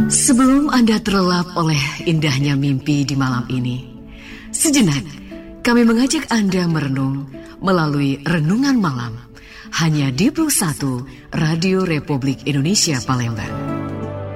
Sebelum Anda terlelap oleh indahnya mimpi di malam ini, sejenak kami mengajak Anda merenung melalui Renungan Malam hanya di Plus 1 Radio Republik Indonesia Palembang.